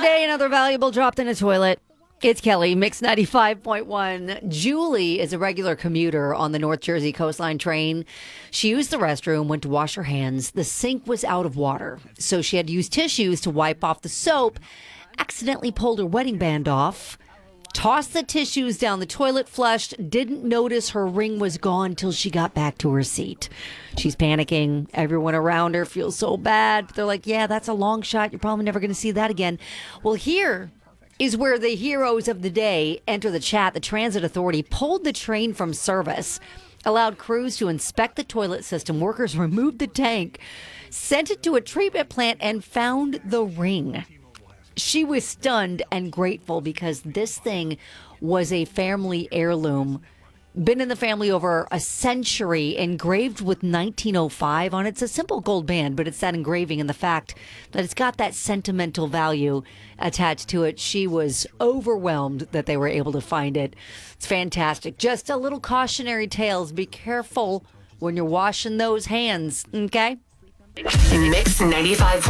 day, another valuable dropped in a toilet. It's Kelly, Mix 95.1. Julie is a regular commuter on the North Jersey Coastline train. She used the restroom, went to wash her hands. The sink was out of water, so she had to use tissues to wipe off the soap, accidentally pulled her wedding band off, tossed the tissues down the toilet, flushed, didn't notice her ring was gone till she got back to her seat. She's panicking. Everyone around her feels so bad. They're like, yeah, that's a long shot. You're probably never going to see that again. Well, here is where the heroes of the day enter the chat. The Transit Authority pulled the train from service, allowed crews to inspect the toilet system. Workers removed the tank, sent it to a treatment plant, and found the ring. She was stunned and grateful because this thing was a family heirloom. Been in the family over a century, engraved with 1905 on it. It's a simple gold band, but it's that engraving and the fact that it's got that sentimental value attached to it. She was overwhelmed that they were able to find it. It's fantastic. Just a little cautionary tales. Be careful when you're washing those hands, okay? Mix 95.1.